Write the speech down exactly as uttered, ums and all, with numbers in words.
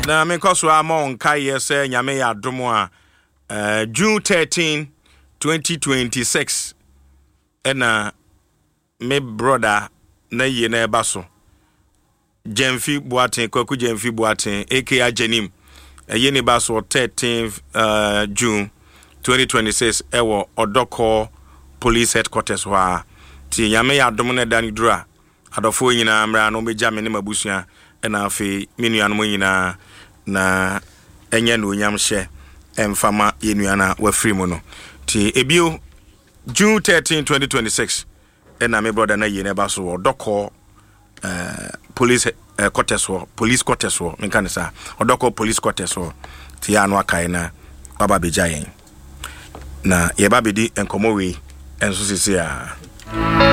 na me koso amon kai yese nyame ya domo a uh, June thirteenth twenty twenty-six ena me brother na ye na ebaso Jemfi Boaten Kwaku Jemfi Boaten aka Jenim eye ne baso thirteenth uh, June twenty twenty-six ewo Odoko Police Headquarters wa ti nyame ya domo na dan dura adofo nyina mra no beja me ne mabusua ena afi menuanu mo nyina na enye no nyam hye emfama yenuana wa free mu no ti ebio June thirteenth twenty twenty-six ena me brother na ye ne ba so Odoko uh, police uh, quarters wo police quarters wo me kan sa Odoko police quarters wo ti ya no akai na baba beja yen na ye ba bedi enkomo we enso sisi a